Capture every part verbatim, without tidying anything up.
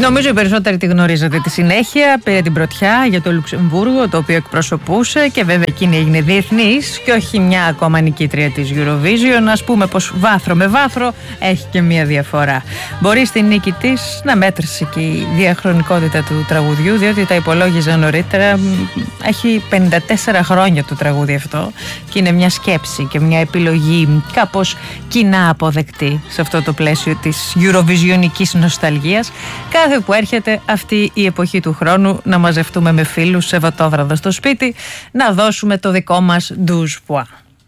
Νομίζω οι περισσότεροι τη γνωρίζετε τη συνέχεια. Πήρε την πρωτιά για το Λουξεμβούργο, το οποίο εκπροσωπούσε, και βέβαια εκείνη έγινε διεθνής και όχι μια ακόμα νικήτρια της Eurovision. Ας πούμε πως βάθρο με βάθρο έχει και μια διαφορά. Μπορεί στη νίκη της να μέτρησε και η διαχρονικότητα του τραγουδιού, διότι τα υπολόγιζα νωρίτερα. Έχει πενήντα τέσσερα χρόνια το τραγούδι αυτό και είναι μια σκέψη και μια επιλογή κάπως κοινά αποδεκτή σε αυτό το πλαίσιο της Eurovisionικής νοσταλγίας. Κάθε που έρχεται αυτή η εποχή του χρόνου να μαζευτούμε με φίλους Σαββατόβραδο στο σπίτι, να δώσουμε το δικό μας douze pois.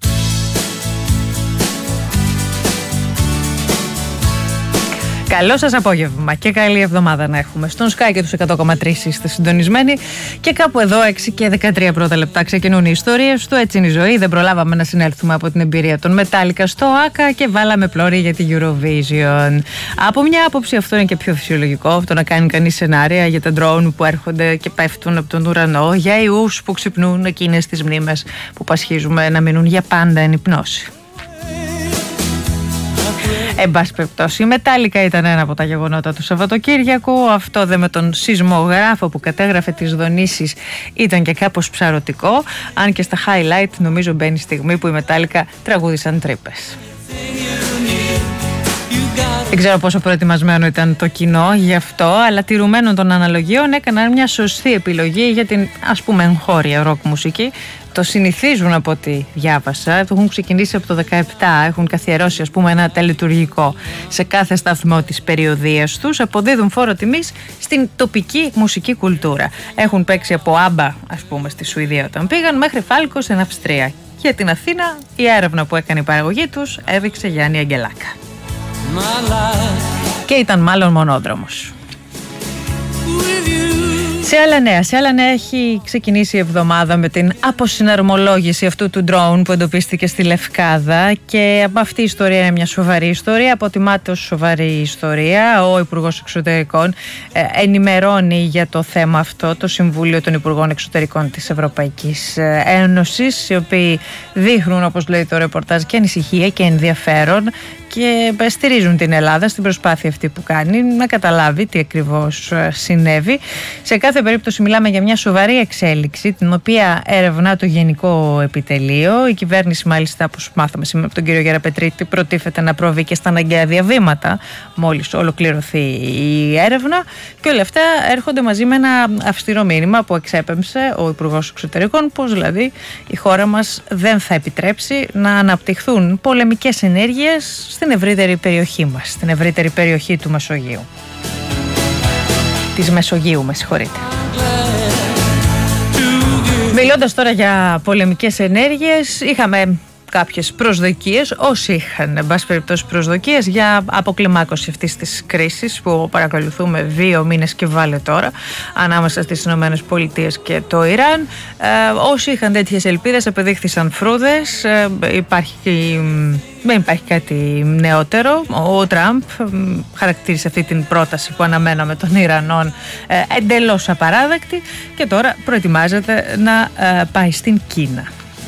Καλό σας απόγευμα και καλή εβδομάδα να έχουμε. Στον Sky και τους εκατό κόμμα τρία είστε συντονισμένοι και κάπου εδώ έξι και δεκατρία πρώτα λεπτά ξεκινούν οι ιστορίες του. Έτσι είναι η ζωή. Δεν προλάβαμε να συνέλθουμε από την εμπειρία των Metallica στο άκα και βάλαμε πλώρη για τη Eurovision. Από μια άποψη αυτό είναι και πιο φυσιολογικό, αυτό να κάνει κανείς σενάρια για τα drone που έρχονται και πέφτουν από τον ουρανό, για ιούς που ξυπνούν εκείνες τις μνήμες που πασχίζουμε να μείνουν για πάντα εν υπνώση. Εν πάση περιπτώσει, η Metallica ήταν ένα από τα γεγονότα του Σαββατοκύριακου. Αυτό δε με τον σεισμογράφο που κατέγραφε τις δονήσεις ήταν και κάπως ψαρωτικό. Αν και στα highlight νομίζω μπαίνει η στιγμή που οι Metallica τραγούδισαν τρύπες. Δεν ξέρω πόσο προετοιμασμένο ήταν το κοινό γι' αυτό, αλλά τηρουμένων των αναλογιών έκαναν μια σωστή επιλογή για την, ας πούμε, εγχώρια ροκ μουσική. Το συνηθίζουν από ό,τι διάβασα, το έχουν ξεκινήσει από το δεκαεπτά, έχουν καθιερώσει, ας πούμε, ένα τελετουργικό σε κάθε σταθμό της περιοδίας τους, αποδίδουν φόρο τιμής στην τοπική μουσική κουλτούρα. Έχουν παίξει από άμπα, ας πούμε, στη Σουηδία όταν πήγαν, μέχρι Φάλκο στην Αυστρία. Για την Αθήνα η έρευνα που έκανε η παραγωγή τους έδειξε Γιάννη Αγγελάκα. Και ήταν μάλλον μονόδρομος. Σε άλλα νέα, σε άλλα νέα έχει ξεκινήσει η εβδομάδα με την αποσυναρμολόγηση αυτού του drone που εντοπίστηκε στη Λευκάδα, και από αυτή η ιστορία είναι μια σοβαρή ιστορία, αποτιμάται ως σοβαρή ιστορία. Ο Υπουργός Εξωτερικών ε, ενημερώνει για το θέμα αυτό το Συμβούλιο των Υπουργών Εξωτερικών της Ευρωπαϊκής Ένωσης, οι οποίοι δείχνουν, όπως λέει το ρεπορτάζ, και ανησυχία και ενδιαφέρον και στηρίζουν την Ελλάδα στην προσπάθεια αυτή που κάνει να καταλάβει τι ακριβώς συνέβη. Σε κάθε περίπτωση μιλάμε για μια σοβαρή εξέλιξη, την οποία ερευνά το Γενικό Επιτελείο. Η κυβέρνηση, μάλιστα, όπως μάθαμε σήμερα από τον κύριο Γεραπετρίτη, προτίθεται να προβεί και στα αναγκαία διαβήματα μόλις ολοκληρωθεί η έρευνα, και όλα αυτά έρχονται μαζί με ένα αυστηρό μήνυμα που εξέπεμψε ο Υπουργός Εξωτερικών, πως δηλαδή η χώρα μας δεν θα επιτρέψει να αναπτυχθούν πολεμικές ενέργειες στην ευρύτερη περιοχή μας, στην ευρύτερη περιοχή του Μεσογείου. Της Μεσογείου, με συγχωρείτε. Μιλώντας τώρα για πολεμικές ενέργειες, είχαμε κάποιες προσδοκίες, όσοι είχαν, εν πάση περιπτώσει, προσδοκίες για αποκλιμάκωση αυτής της κρίσης που παρακολουθούμε δύο μήνες και βάλε τώρα ανάμεσα στις Ηνωμένες Πολιτείες και το Ιράν. Ε, όσοι είχαν τέτοιες ελπίδες απεδείχθησαν φρούδες. Ε, υπάρχει και, δεν υπάρχει κάτι νεότερο. Ο Τραμπ χαρακτήρισε αυτή την πρόταση που αναμέναμε των Ιρανών ε, εντελώς απαράδεκτη, και τώρα προετοιμάζεται να ε, πάει στην Κίνα.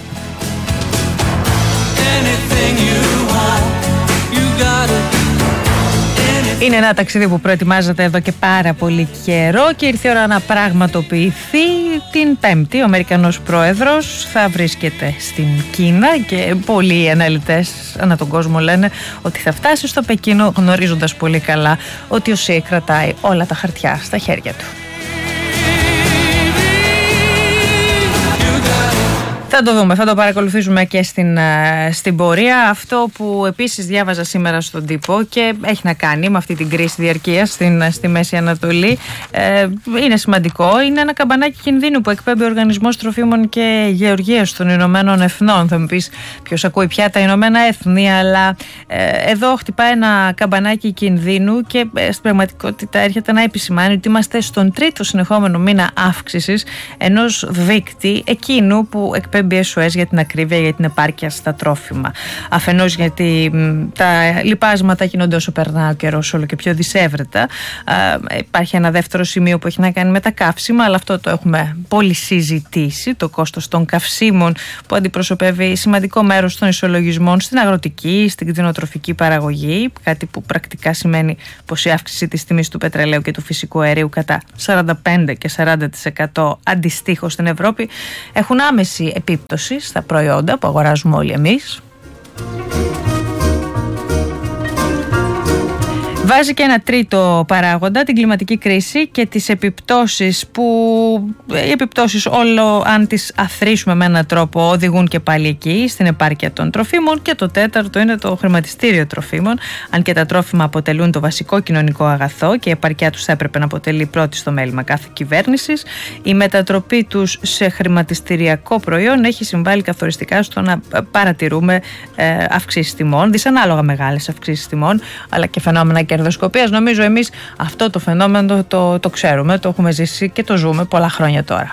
Είναι ένα ταξίδι που προετοιμάζεται εδώ και πάρα πολύ καιρό και ήρθε η ώρα να πραγματοποιηθεί. Την Πέμπτη ο Αμερικανός Πρόεδρος θα βρίσκεται στην Κίνα και πολλοί αναλυτές ανά τον κόσμο λένε ότι θα φτάσει στο Πεκίνο, γνωρίζοντας πολύ καλά ότι ο ΣΥ κρατάει όλα τα χαρτιά στα χέρια του. Θα το δούμε, θα το παρακολουθήσουμε και στην, στην πορεία. Αυτό που επίσης διάβαζα σήμερα στον τύπο και έχει να κάνει με αυτή την κρίση διαρκείας στην, στη Μέση Ανατολή, ε, είναι σημαντικό, είναι ένα καμπανάκι κινδύνου που εκπέμπει ο Οργανισμός Τροφίμων και Γεωργίας των Ηνωμένων Εθνών. Θα μου πεις ποιος ακούει πια τα Ηνωμένα Έθνη, αλλά ε, εδώ χτυπάει ένα καμπανάκι κινδύνου και ε, στην πραγματικότητα έρχεται να επισημάνει ότι είμαστε στον τρίτο συνεχόμενο μήνα αύξησης ενός δείκτη εκείνου που εκπέμπει εκπέμπει ες ο ες για την ακρίβεια, για την επάρκεια στα τρόφιμα. Αφενός γιατί τα λοιπάσματα γίνονται όσο περνά ο καιρός όλο και πιο δυσέβρετα. Υπάρχει ένα δεύτερο σημείο που έχει να κάνει με τα καύσιμα, αλλά αυτό το έχουμε πολύ συζητήσει. Το κόστος των καυσίμων που αντιπροσωπεύει σημαντικό μέρος των ισολογισμών στην αγροτική, στην κτηνοτροφική παραγωγή. Κάτι που πρακτικά σημαίνει πως η αύξηση της τιμής του πετρελαίου και του φυσικού αερίου κατά σαράντα πέντε και σαράντα τοις εκατό αντιστοίχως στην Ευρώπη έχουν άμεση επίπτωση στα προϊόντα που αγοράζουμε όλοι εμείς. Βάζει και ένα τρίτο παράγοντα, την κλιματική κρίση και τις επιπτώσεις που οι επιπτώσεις όλο αν τις αθροίσουμε με έναν τρόπο οδηγούν και πάλι εκεί στην επάρκεια των τροφίμων. Και το τέταρτο είναι το χρηματιστήριο τροφίμων. Αν και τα τρόφιμα αποτελούν το βασικό κοινωνικό αγαθό και η επάρκειά τους θα έπρεπε να αποτελεί πρώτη στο μέλημα κάθε κυβέρνησης, η μετατροπή τους σε χρηματιστηριακό προϊόν έχει συμβάλει καθοριστικά στο να παρατηρούμε ε, αυξήσεις τιμών, δυσανάλογα μεγάλες αυξήσεις τιμών, αλλά και φαινόμενα κερδοσκοπίας. Νομίζω εμείς αυτό το φαινόμενο το, το, το ξέρουμε, το έχουμε ζήσει και το ζούμε πολλά χρόνια τώρα.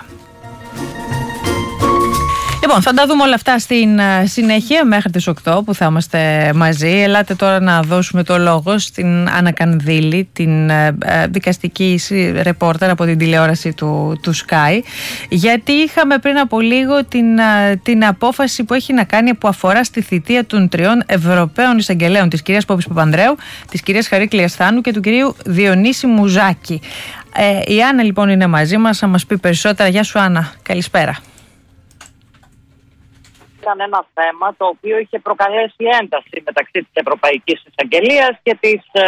Λοιπόν, θα τα δούμε όλα αυτά στην συνέχεια μέχρι τις οκτώ που θα είμαστε μαζί. Ελάτε τώρα να δώσουμε το λόγο στην Άννα Κανδύλη, την δικαστική ρεπόρτερ από την τηλεόραση του, του Sky, γιατί είχαμε πριν από λίγο την, την απόφαση που έχει να κάνει, που αφορά στη θητεία των τριών Ευρωπαίων εισαγγελέων, της κυρίας Πόπης Παπανδρέου, της κυρίας Χαρίκλιας Θάνου και του κυρίου Διονύση Μουζάκη. Ε, η Άννα λοιπόν είναι μαζί μας, θα μας πει περισσότερα. Γεια σου Άννα, καλησπέρα. Ήταν ένα θέμα το οποίο είχε προκαλέσει ένταση μεταξύ της Ευρωπαϊκής Εισαγγελίας και, της, ε,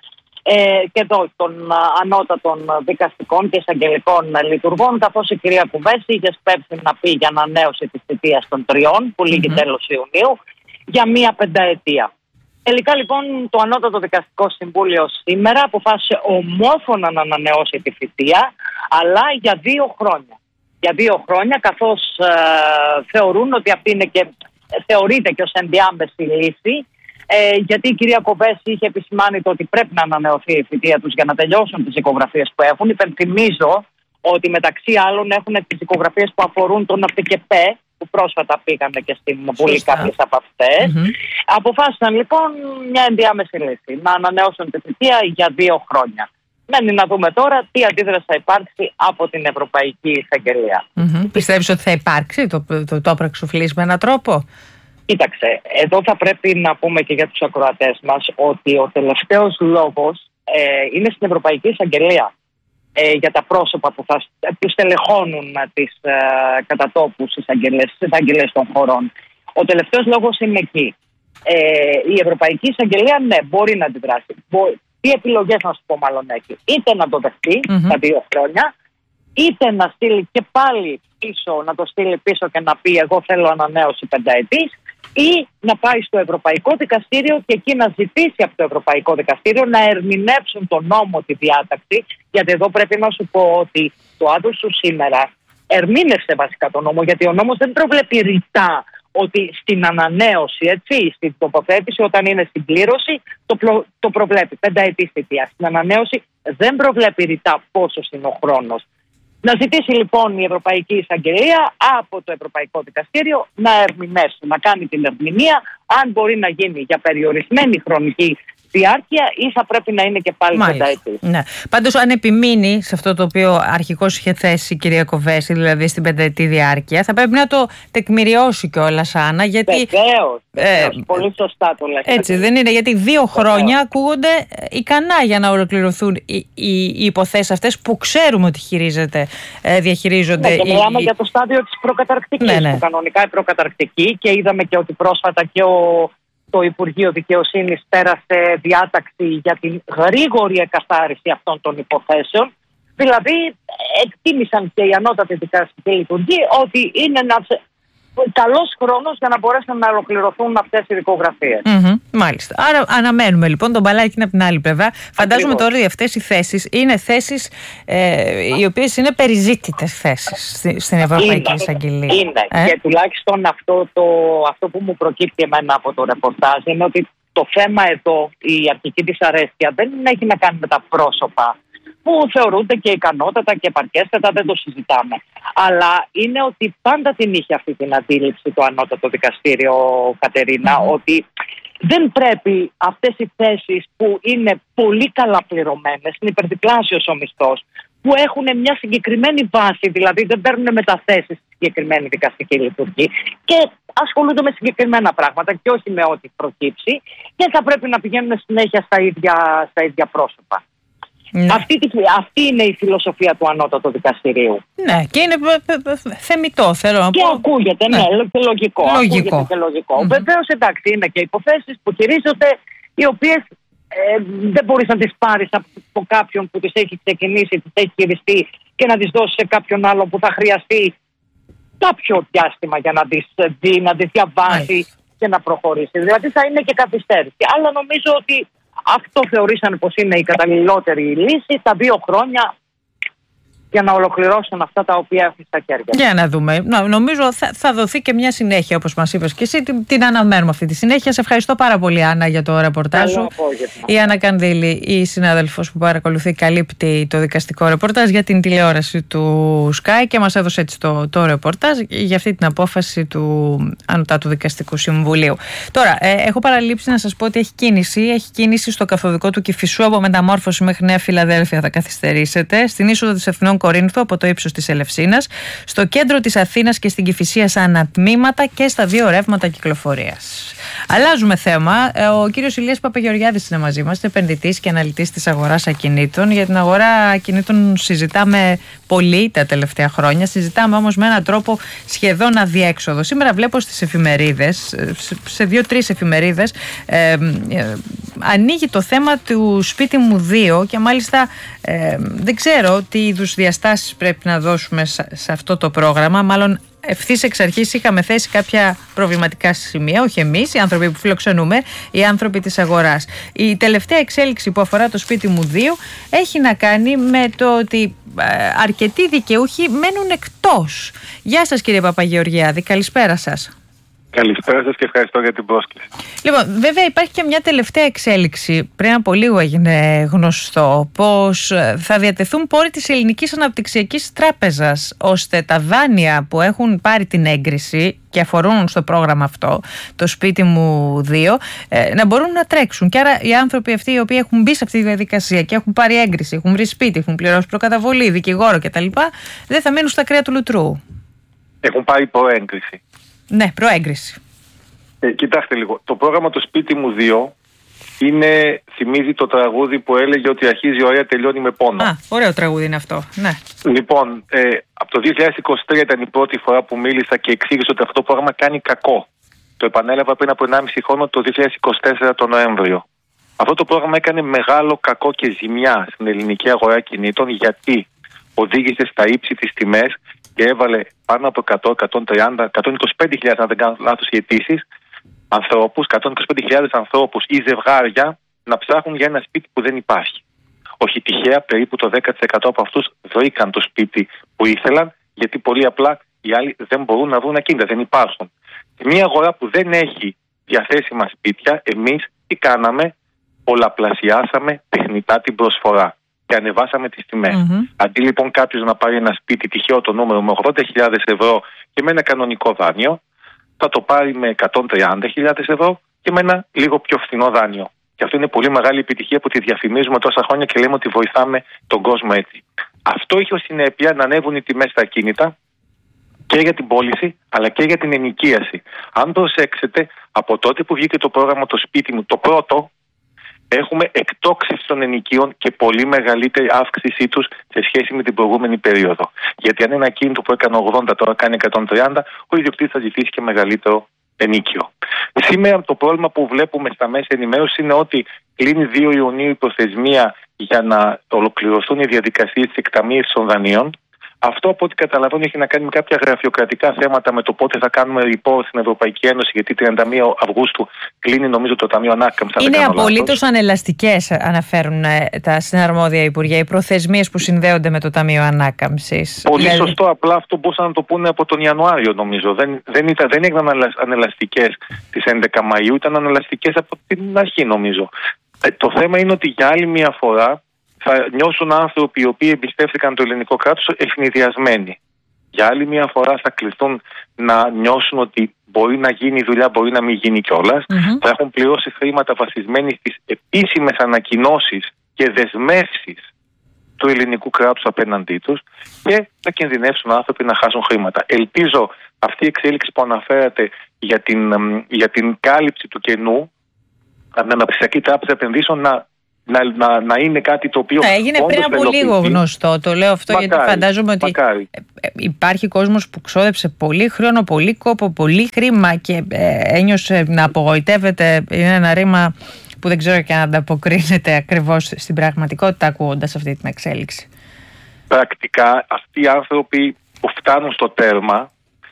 ε, και εδώ, των ανώτατων δικαστικών και εισαγγελικών λειτουργών, καθώς η κυρία Κουβέση είχε σπεύσει να πει για ανανέωση της θητείας των τριών, που λήγει mm-hmm. τέλος Ιουνίου, για μία πενταετία. Τελικά λοιπόν το Ανώτατο Δικαστικό Συμβούλιο σήμερα αποφάσισε ομόφωνα να ανανεώσει τη θητεία, αλλά για δύο χρόνια. Για δύο χρόνια, καθώς ε, θεωρούν ότι αυτή είναι και, ε, θεωρείται και ως ενδιάμεση λύση, ε, γιατί η κυρία Κοβέση είχε επισημάνει το ότι πρέπει να ανανεωθεί η θητεία τους για να τελειώσουν τις οικογραφίες που έχουν. Υπενθυμίζω ότι μεταξύ άλλων έχουν τις οικογραφίες που αφορούν τον ΑΠΚΕΠΕ, που πρόσφατα πήγανε και στην Βουλή κάποιες από αυτές. Mm-hmm. Αποφάσισαν λοιπόν μια ενδιάμεση λύση, να ανανεώσουν τη θητεία για δύο χρόνια. Μένει να δούμε τώρα τι αντίδραση θα υπάρξει από την Ευρωπαϊκή Εισαγγελία. Mm-hmm. Πιστεύεις ότι θα υπάρξει, το, το, το έπραξουφλείς με έναν τρόπο? Κοίταξε, εδώ θα πρέπει να πούμε και για τους ακροατές μας ότι ο τελευταίος λόγος ε, είναι στην Ευρωπαϊκή Εισαγγελία ε, για τα πρόσωπα που θα που στελεχώνουν τις ε, κατατόπους εισαγγελίες των χωρών. Ο τελευταίος λόγος είναι εκεί. Ε, η Ευρωπαϊκή Εισαγγελία, ναι, μπορεί να αντιδράσει. Μπορεί, τι επιλογές να σου πω μάλλον έχει? Είτε να το δεχτεί mm-hmm. τα δύο χρόνια, είτε να στείλει και πάλι πίσω, να το στείλει πίσω και να πει εγώ θέλω ανανέωση πενταετής, ή να πάει στο Ευρωπαϊκό Δικαστήριο και εκεί να ζητήσει από το Ευρωπαϊκό Δικαστήριο να ερμηνεύσουν τον νόμο, τη διάταξη, γιατί εδώ πρέπει να σου πω ότι το άδειο σου σήμερα ερμήνευσε βασικά τον νόμο, γιατί ο νόμος δεν προβλέπει ρητά ότι στην ανανέωση, έτσι, στην τοποθέτηση, όταν είναι στην πλήρωση, το, προ, το προβλέπει πενταετής θητεία. Στην ανανέωση δεν προβλέπει ρητά πόσος είναι ο χρόνος. Να ζητήσει λοιπόν η Ευρωπαϊκή Εισαγγελία από το Ευρωπαϊκό Δικαστήριο να ερμηνεύσει, να κάνει την ερμηνεία, αν μπορεί να γίνει για περιορισμένη χρονική διάρκεια ή θα πρέπει να είναι και πάλι πενταετής. Ναι. Πάντως, αν επιμείνει σε αυτό το οποίο αρχικώς είχε θέσει η κυρία Κοβέση, δηλαδή στην πενταετή διάρκεια, θα πρέπει να το τεκμηριώσει κιόλας, Άννα. Γιατί. Βεβαίως. Ε, πολύ σωστά το λέτε. Έτσι δεν είναι? Γιατί δύο Βεβαίως. χρόνια ακούγονται ικανά για να ολοκληρωθούν οι, οι, οι υποθέσεις αυτές που ξέρουμε ότι χειρίζεται, διαχειρίζονται. Ναι, και μιλάμε οι... για το στάδιο της προκαταρκτικής. Ναι, ναι. Που κανονικά η προκαταρκτική, και είδαμε και ότι πρόσφατα και ο. Το Υπουργείο Δικαιοσύνης πέρασε διάταξη για την γρήγορη εκαθάριση αυτών των υποθέσεων. Δηλαδή, εκτίμησαν και οι ανώτατοι δικαστικοί λειτουργοί ότι είναι ένας καλός χρόνος για να μπορέσουν να ολοκληρωθούν αυτές οι δικογραφίες. Mm-hmm, μάλιστα. Άρα αναμένουμε λοιπόν, τον μπαλάκι είναι από την άλλη πλευρά. Φαντάζομαι τώρα ότι αυτές οι θέσεις είναι θέσεις ε, οι οποίες είναι περιζήτητες θέσεις στην Ευρωπαϊκή Εισαγγελία. Είναι. Ε? Και τουλάχιστον αυτό, το, αυτό που μου προκύπτει εμένα από το ρεπορτάζ είναι ότι το θέμα εδώ, η αρχική δυσαρέσκεια, δεν έχει να κάνει με τα πρόσωπα που θεωρούνται και ικανότατα και επαρκέστατα, δεν το συζητάμε. Αλλά είναι ότι πάντα την είχε αυτή την αντίληψη το Ανώτατο Δικαστήριο, Κατερίνα, mm. ότι δεν πρέπει αυτές οι θέσεις που είναι πολύ καλά πληρωμένες, είναι υπερδιπλάσιος ο μισθός, που έχουν μια συγκεκριμένη βάση, δηλαδή δεν παίρνουν μεταθέσεις στη συγκεκριμένη δικαστική λειτουργία και ασχολούνται με συγκεκριμένα πράγματα και όχι με ό,τι προκύψει, και θα πρέπει να πηγαίνουν συνέχεια στα ίδια, στα ίδια πρόσωπα. Ναι. Αυτή, αυτή είναι η φιλοσοφία του Ανώτατου Δικαστηρίου. Ναι, και είναι θεμιτό, θέλω να πω. Και ακούγεται, ναι, ναι και λογικό. Λογικό. Ακούγεται και λογικό. Mm-hmm. Βεβαίως, εντάξει, είναι και υποθέσεις που χειρίζονται, οι οποίες ε, δεν μπορείς να τις πάρεις από κάποιον που τις έχει ξεκινήσει, τις έχει χειριστεί και να τις δώσεις σε κάποιον άλλο που θα χρειαστεί κάποιο διάστημα για να τις δει, να τις διαβάσει mm. και να προχωρήσει. Δηλαδή θα είναι και καθυστέρηση. Αλλά νομίζω ότι αυτό θεωρήσαν πως είναι η καταλληλότερη λύση, τα δύο χρόνια για να ολοκληρώσουν αυτά τα οποία έχουν στα χέρια. Για να δούμε. Νομίζω θα, θα δοθεί και μια συνέχεια, όπως μας είπες και εσύ. Την, την αναμένουμε αυτή τη συνέχεια. Σε ευχαριστώ πάρα πολύ, Άννα, για το ρεπορτάζ σου. Η Άννα Κανδύλη, η συνάδελφος που παρακολουθεί, καλύπτει το δικαστικό ρεπορτάζ για την τηλεόραση του Sky και μας έδωσε έτσι το, το ρεπορτάζ για αυτή την απόφαση του Ανωτάτου Δικαστικού Συμβουλίου. Τώρα, ε, έχω παραλείψει να σας πω ότι έχει κίνηση. Έχει κίνηση στο καθοδικό του Κηφισού από Μεταμόρφωση μέχρι Νέα Φιλαδέλφια. Θα καθυστερήσετε. Στην είσοδο της Ευθυνών Κορίνθου από το ύψος της Ελευσίνας, στο κέντρο της Αθήνας και στην Κηφισία σαν ανατμήματα και στα δύο ρεύματα κυκλοφορίας. Αλλάζουμε θέμα. Ο κύριος Ηλίας Παπαγεωργιάδης είναι μαζί μας, επενδυτής και αναλυτής της αγοράς ακινήτων. Για την αγορά ακινήτων συζητάμε πολύ τα τελευταία χρόνια. Συζητάμε όμως με έναν τρόπο σχεδόν αδιέξοδο. Σήμερα βλέπω στις εφημερίδες, σε δύο-τρεις εφημερίδες, ε, ε, ανοίγει το θέμα του Σπίτι μου δύο και μάλιστα ε, δεν ξέρω τι είδους διαστάσεις πρέπει να δώσουμε σε αυτό το πρόγραμμα. Μάλλον ευθύς εξ αρχής είχαμε θέσει κάποια προβληματικά σημεία, όχι εμείς, οι άνθρωποι που φιλοξενούμε, οι άνθρωποι της αγοράς. Η τελευταία εξέλιξη που αφορά το Σπίτι μου δύο έχει να κάνει με το ότι αρκετοί δικαιούχοι μένουν εκτός. Γεια σας, κύριε Παπαγεωργιάδη, καλησπέρα σας. Καλησπέρα σας και ευχαριστώ για την πρόσκληση. Λοιπόν, βέβαια υπάρχει και μια τελευταία εξέλιξη. Πριν από λίγο έγινε γνωστό πως θα διατεθούν πόροι της Ελληνικής Αναπτυξιακής Τράπεζας, ώστε τα δάνεια που έχουν πάρει την έγκριση και αφορούν στο πρόγραμμα αυτό, το Σπίτι μου δύο, να μπορούν να τρέξουν. Και άρα οι άνθρωποι αυτοί οι οποίοι έχουν μπει σε αυτή τη διαδικασία και έχουν πάρει έγκριση, έχουν βρει σπίτι, έχουν πληρώσει προκαταβολή, δικηγόρο κτλ., δεν θα μείνουν στα κρέα του λουτρού. Έχουν πάρει προέγκριση. Ναι, προέγκριση. Ε, κοιτάξτε λίγο. Το πρόγραμμα το Σπίτι μου δύο είναι, θυμίζει το τραγούδι που έλεγε ότι αρχίζει ωραία, τελειώνει με πόνο. Α, ωραίο τραγούδι είναι αυτό. Ναι. Λοιπόν, ε, από το δύο χιλιάδες είκοσι τρία ήταν η πρώτη φορά που μίλησα και εξήγησα ότι αυτό το πρόγραμμα κάνει κακό. Το επανέλαβα πριν από ενάμιση χρόνο, το δύο χιλιάδες είκοσι τέσσερα το Νοέμβριο. Αυτό το πρόγραμμα έκανε μεγάλο κακό και ζημιά στην ελληνική αγορά κινήτων, γιατί οδήγησε στα ύψη τις τιμές και έβαλε πάνω από εκατό, εκατόν τριάντα, εκατόν είκοσι πέντε χιλιάδες, αν δεν κάνω λάθος οι αιτήσεις, ανθρώπους, εκατόν είκοσι πέντε χιλιάδες ανθρώπους ή ζευγάρια να ψάχνουν για ένα σπίτι που δεν υπάρχει. Όχι τυχαία, περίπου το δέκα τοις εκατό από αυτούς βρήκαν το σπίτι που ήθελαν, γιατί πολύ απλά οι άλλοι δεν μπορούν να βρουν ακίνητα, δεν υπάρχουν. Μια αγορά που δεν έχει διαθέσιμα σπίτια, εμείς τι κάναμε? Πολλαπλασιάσαμε τεχνητά την προσφορά και ανεβάσαμε τις τιμές. Mm-hmm. Αντί λοιπόν κάποιος να πάρει ένα σπίτι τυχαίο το νούμερο με ογδόντα χιλιάδες ευρώ και με ένα κανονικό δάνειο, θα το πάρει με εκατόν τριάντα χιλιάδες ευρώ και με ένα λίγο πιο φθηνό δάνειο. Και αυτό είναι πολύ μεγάλη επιτυχία που τη διαφημίζουμε τόσα χρόνια και λέμε ότι βοηθάμε τον κόσμο έτσι. Αυτό είχε ως συνέπεια να ανέβουν οι τιμές στα ακίνητα και για την πώληση αλλά και για την ενοικίαση. Αν προσέξετε, από τότε που βγήκε το πρόγραμμα το Σπίτι μου, το πρώτο, έχουμε εκτόξευση των ενοικίων και πολύ μεγαλύτερη αύξησή τους σε σχέση με την προηγούμενη περίοδο. Γιατί αν ένα ακίνητο που έκανε ογδόντα τώρα κάνει εκατόν τριάντα, ο ιδιοκτήτης θα ζητήσει και μεγαλύτερο ενίκιο. Σήμερα το πρόβλημα που βλέπουμε στα μέσα ενημέρωση είναι ότι κλείνει δύο Ιουνίου η προθεσμία για να ολοκληρωθούν οι διαδικασίες της εκταμείευσης των δανείων. Αυτό, από ό,τι καταλαβαίνω, έχει να κάνει με κάποια γραφειοκρατικά θέματα με το πότε θα κάνουμε report στην Ευρωπαϊκή Ένωση, γιατί τριάντα μία Αυγούστου κλείνει, νομίζω, το Ταμείο Ανάκαμψης. Είναι απολύτως ανελαστικές, αναφέρουν τα συναρμόδια υπουργεία, οι προθεσμίες που συνδέονται με το Ταμείο Ανάκαμψης. Πολύ δηλαδή... σωστό. Απλά αυτό μπορούσαν να το πούνε από τον Ιανουάριο, νομίζω. Δεν, δεν, ήταν, δεν έγιναν ανελαστικές τις έντεκα Μαΐου, ήταν ανελαστικές από την αρχή, νομίζω. Ε, το θέμα είναι ότι για άλλη μια φορά θα νιώσουν άνθρωποι οι οποίοι εμπιστεύτηκαν το ελληνικό κράτος ευνηδιασμένοι. Για άλλη μια φορά θα κληθούν να νιώσουν ότι μπορεί να γίνει η δουλειά, μπορεί να μην γίνει κιόλας. Mm-hmm. Θα έχουν πληρώσει χρήματα βασισμένοι στις επίσημες ανακοινώσεις και δεσμεύσεις του ελληνικού κράτους απέναντί τους και θα κινδυνεύσουν άνθρωποι να χάσουν χρήματα. Ελπίζω αυτή η εξέλιξη που αναφέρατε για την, για την κάλυψη του κενού από την Αναπτυξιακή Τράπεζα Επενδύσεων να, να, να, να είναι κάτι το οποίο. Θα έγινε πριν από λίγο γνωστό. Το λέω αυτό μακάρι, γιατί φαντάζομαι ότι μακάρι. Υπάρχει κόσμος που ξόδεψε πολύ χρόνο, πολύ κόπο, πολύ χρήμα και ε, ένιωσε να απογοητεύεται. Είναι ένα ρήμα που δεν ξέρω και αν ανταποκρίνεται ακριβώς στην πραγματικότητα ακούγοντας αυτή την εξέλιξη. Πρακτικά αυτοί οι άνθρωποι που φτάνουν στο τέρμα,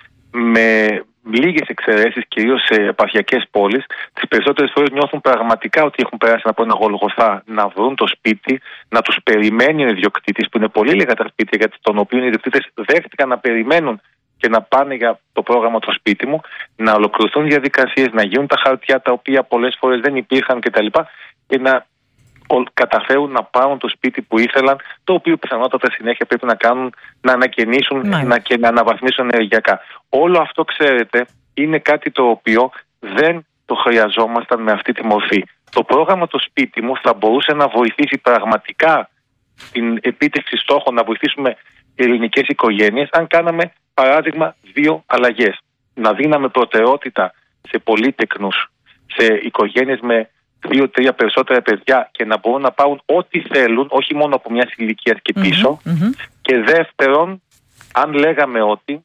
με λίγες εξαιρέσεις, κυρίως σε επαρχιακές πόλεις, τις περισσότερες φορές νιώθουν πραγματικά ότι έχουν περάσει από ένα γολγοθά να βρουν το σπίτι, να τους περιμένει ο ιδιοκτήτης, που είναι πολύ λίγα τα σπίτια για τον οποίο οι ιδιοκτήτες δέχτηκαν να περιμένουν και να πάνε για το πρόγραμμα το σπίτι μου, να ολοκληρωθούν διαδικασίες, να γίνουν τα χαρτιά τα οποία πολλές φορές δεν υπήρχαν κτλ. Και να καταφέρουν να πάρουν το σπίτι που ήθελαν, το οποίο πιθανότατα συνέχεια πρέπει να κάνουν, να ανακαινήσουν να, και να αναβαθμίσουν ενεργειακά. Όλο αυτό, ξέρετε, είναι κάτι το οποίο δεν το χρειαζόμασταν με αυτή τη μορφή. Το πρόγραμμα το σπίτι μου θα μπορούσε να βοηθήσει πραγματικά την επίτευξη στόχων, να βοηθήσουμε ελληνικές οικογένειες, αν κάναμε παράδειγμα δύο αλλαγές. Να δίναμε προτεραιότητα σε πολύτεκνους, σε οικογένειες με δύο-τρία περισσότερα παιδιά και να μπορούν να πάρουν ό,τι θέλουν, όχι μόνο από μια ηλικία και πίσω. Mm-hmm, mm-hmm. Και δεύτερον, αν λέγαμε ότι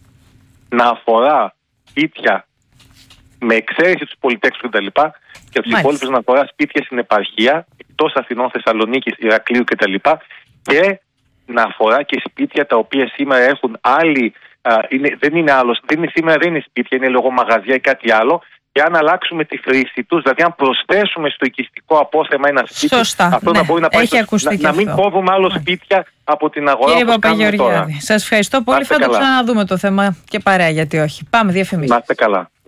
να αφορά σπίτια με εξαίρεση τους πολυτέχνους κτλ. Και, και τους υπόλοιπους να αφορά σπίτια στην επαρχία, εκτός Αθηνών, Θεσσαλονίκης, Ηρακλείου κτλ. Και να αφορά και σπίτια τα οποία σήμερα έχουν άλλοι, α, είναι, δεν είναι άλλος, δεν είναι, σήμερα δεν είναι σπίτια, είναι λόγω μαγαζιά ή κάτι άλλο. Και αν αλλάξουμε τη χρήση τους, δηλαδή αν προσθέσουμε στο οικιστικό απόθεμα ένα σπίτι, σωστά, αυτό ναι, να μπορεί να πάει στο, να, να μην κόβουμε άλλο ναι. σπίτια από την αγορά. Κύριε Παπαγεωργιάδη, σας ευχαριστώ πολύ. Θα το ξαναδούμε το θέμα και παρέα, γιατί όχι. Πάμε διαφημίσεις. Να είστε καλά.